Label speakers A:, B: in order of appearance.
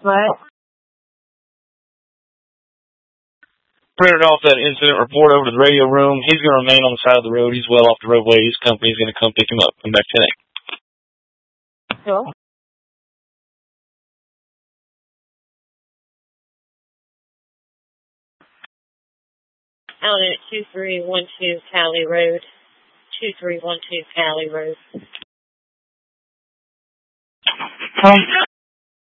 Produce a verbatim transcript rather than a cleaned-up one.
A: What?
B: Printed off that incident report over to the radio room. He's going to remain on the side of the road. He's well off the roadway. His company's going to come pick him up. Come back today.
A: Cool. Out at two three one two Cali Road. two three one two Cali Road.
B: Um,